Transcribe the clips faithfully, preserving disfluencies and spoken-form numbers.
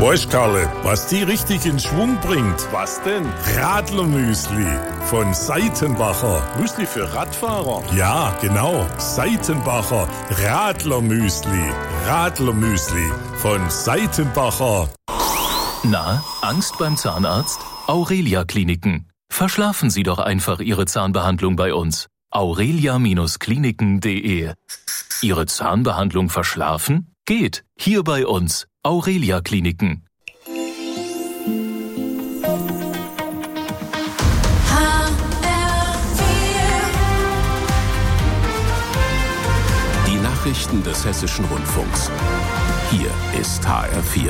Weißt, Karle, was die richtig in Schwung bringt? Was denn? Radlermüsli von Seitenbacher. Müsli für Radfahrer? Ja, genau. Seitenbacher Radlermüsli. Radlermüsli von Seitenbacher. Na, Angst beim Zahnarzt? Aurelia Kliniken. Verschlafen Sie doch einfach Ihre Zahnbehandlung bei uns. aurelia Kliniken punkt de. Ihre Zahnbehandlung verschlafen? Geht. Hier bei uns. Aurelia Kliniken. Die Nachrichten des Hessischen Rundfunks. Hier ist H R vier.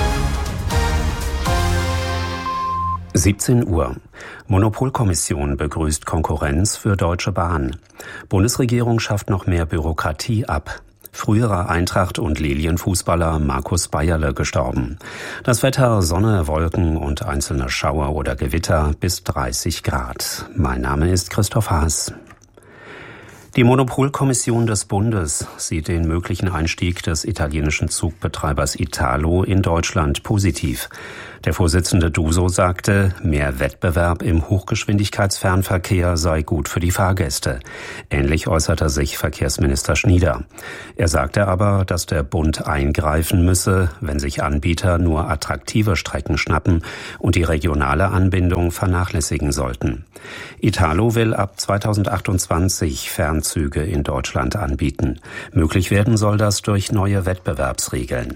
siebzehn Uhr. Monopolkommission begrüßt Konkurrenz für Deutsche Bahn. Bundesregierung schafft noch mehr Bürokratie ab. Früherer Eintracht- und Lilienfußballer Markus Bayerle gestorben. Das Wetter: Sonne, Wolken und einzelne Schauer oder Gewitter bis dreißig Grad. Mein Name ist Christoph Haas. Die Monopolkommission des Bundes sieht den möglichen Einstieg des italienischen Zugbetreibers Italo in Deutschland positiv. Der Vorsitzende Duso sagte, mehr Wettbewerb im Hochgeschwindigkeitsfernverkehr sei gut für die Fahrgäste. Ähnlich äußerte sich Verkehrsminister Schnieder. Er sagte aber, dass der Bund eingreifen müsse, wenn sich Anbieter nur attraktive Strecken schnappen und die regionale Anbindung vernachlässigen sollten. Italo will ab zweitausendachtundzwanzig Fernzüge in Deutschland anbieten. Möglich werden soll das durch neue Wettbewerbsregeln.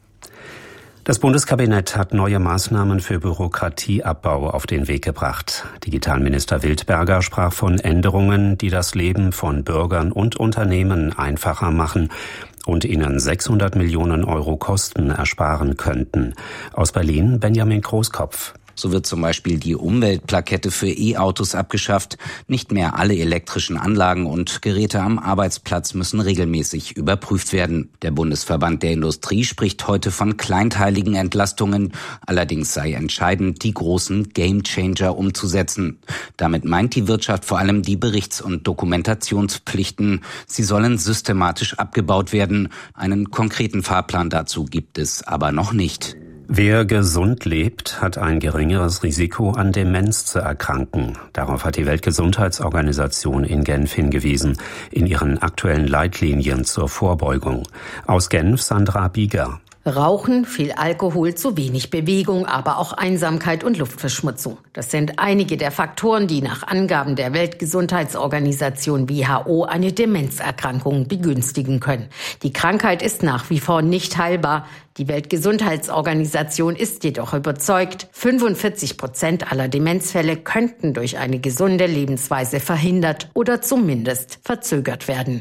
Das Bundeskabinett hat neue Maßnahmen für Bürokratieabbau auf den Weg gebracht. Digitalminister Wildberger sprach von Änderungen, die das Leben von Bürgern und Unternehmen einfacher machen und ihnen sechshundert Millionen Euro Kosten ersparen könnten. Aus Berlin Benjamin Großkopf. So wird zum Beispiel die Umweltplakette für E-Autos abgeschafft. Nicht mehr alle elektrischen Anlagen und Geräte am Arbeitsplatz müssen regelmäßig überprüft werden. Der Bundesverband der Industrie spricht heute von kleinteiligen Entlastungen. Allerdings sei entscheidend, die großen Gamechanger umzusetzen. Damit meint die Wirtschaft vor allem die Berichts- und Dokumentationspflichten. Sie sollen systematisch abgebaut werden. Einen konkreten Fahrplan dazu gibt es aber noch nicht. Wer gesund lebt, hat ein geringeres Risiko, an Demenz zu erkranken. Darauf hat die Weltgesundheitsorganisation in Genf hingewiesen, in ihren aktuellen Leitlinien zur Vorbeugung. Aus Genf Sandra Bieger. Rauchen, viel Alkohol, zu wenig Bewegung, aber auch Einsamkeit und Luftverschmutzung. Das sind einige der Faktoren, die nach Angaben der Weltgesundheitsorganisation W H O eine Demenzerkrankung begünstigen können. Die Krankheit ist nach wie vor nicht heilbar. Die Weltgesundheitsorganisation ist jedoch überzeugt, fünfundvierzig Prozent aller Demenzfälle könnten durch eine gesunde Lebensweise verhindert oder zumindest verzögert werden.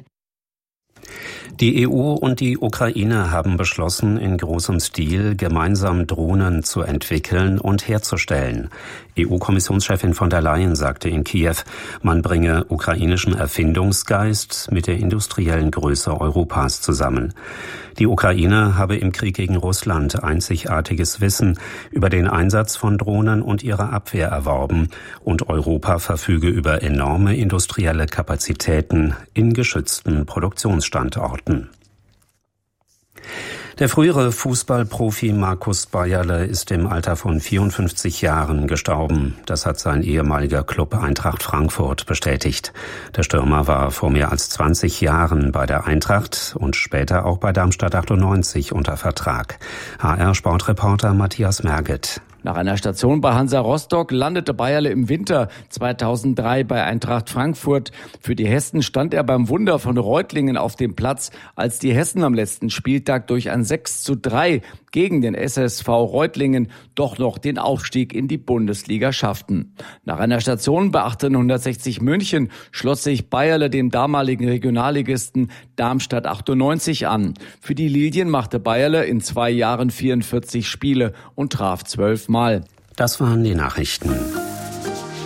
Die E U und die Ukraine haben beschlossen, in großem Stil gemeinsam Drohnen zu entwickeln und herzustellen. E U-Kommissionschefin von der Leyen sagte in Kiew, man bringe ukrainischen Erfindungsgeist mit der industriellen Größe Europas zusammen. Die Ukraine habe im Krieg gegen Russland einzigartiges Wissen über den Einsatz von Drohnen und ihre Abwehr erworben und Europa verfüge über enorme industrielle Kapazitäten in geschützten Produktionsstandorten. Der frühere Fußballprofi Markus Bayerle ist im Alter von vierundfünfzig Jahren gestorben. Das hat sein ehemaliger Club Eintracht Frankfurt bestätigt. Der Stürmer war vor mehr als zwanzig Jahren bei der Eintracht und später auch bei Darmstadt achtundneunzig unter Vertrag. H R-Sportreporter Matthias Merget. Nach einer Station bei Hansa Rostock landete Bayerle im Winter zweitausenddrei bei Eintracht Frankfurt. Für die Hessen stand er beim Wunder von Reutlingen auf dem Platz, als die Hessen am letzten Spieltag durch ein sechs zu drei gegen den S S V Reutlingen doch noch den Aufstieg in die Bundesliga schafften. Nach einer Station bei achtzehnhundertsechzig München schloss sich Bayerle dem damaligen Regionalligisten Darmstadt achtundneunzig an. Für die Lilien machte Bayerle in zwei Jahren vierundvierzig Spiele und traf zwölf Mal. Das waren die Nachrichten.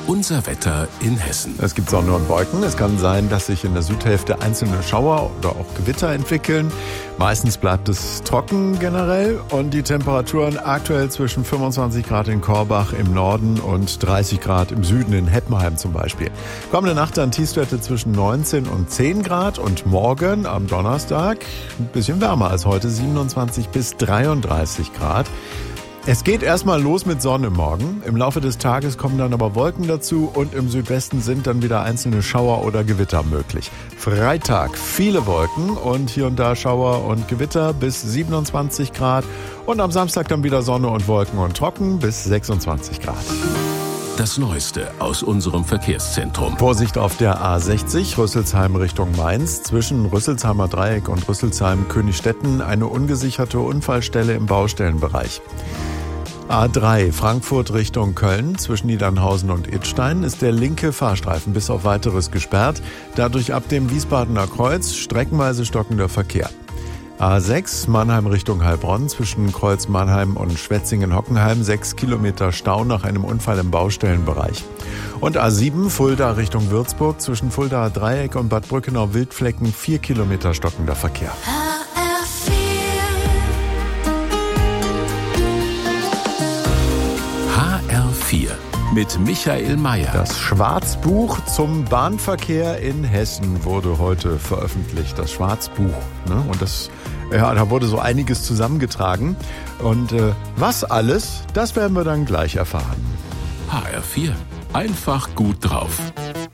Unser Wetter in Hessen. Es gibt Sonne und Wolken. Es kann sein, dass sich in der Südhälfte einzelne Schauer oder auch Gewitter entwickeln. Meistens bleibt es trocken generell und die Temperaturen aktuell zwischen fünfundzwanzig Grad in Korbach im Norden und dreißig Grad im Süden in Heppenheim zum Beispiel. Kommende Nacht dann Tiefstwerte zwischen neunzehn und zehn Grad und morgen am Donnerstag ein bisschen wärmer als heute, siebenundzwanzig bis dreiunddreißig Grad. Es geht erstmal los mit Sonne morgen. Im Laufe des Tages kommen dann aber Wolken dazu und im Südwesten sind dann wieder einzelne Schauer oder Gewitter möglich. Freitag viele Wolken und hier und da Schauer und Gewitter bis siebenundzwanzig Grad und am Samstag dann wieder Sonne und Wolken und trocken bis sechsundzwanzig Grad. Das Neueste aus unserem Verkehrszentrum. Vorsicht auf der A sechzig, Rüsselsheim Richtung Mainz. Zwischen Rüsselsheimer Dreieck und Rüsselsheim-Königstetten eine ungesicherte Unfallstelle im Baustellenbereich. A drei, Frankfurt Richtung Köln. Zwischen Niedernhausen und Idstein ist der linke Fahrstreifen bis auf Weiteres gesperrt. Dadurch ab dem Wiesbadener Kreuz streckenweise stockender Verkehr. A sechs, Mannheim Richtung Heilbronn, zwischen Kreuz Mannheim und Schwetzingen-Hockenheim, sechs Kilometer Stau nach einem Unfall im Baustellenbereich. Und A sieben, Fulda Richtung Würzburg, zwischen Fuldaer Dreieck und Bad Brückenau-Wildflecken, vier Kilometer stockender Verkehr. H R vier mit Michael Mayer. Das Schwarzbuch zum Bahnverkehr in Hessen wurde heute veröffentlicht. Das Schwarzbuch. Ne? Und das, ja, da wurde so einiges zusammengetragen. Und äh, was alles, das werden wir dann gleich erfahren. H R vier. Einfach gut drauf.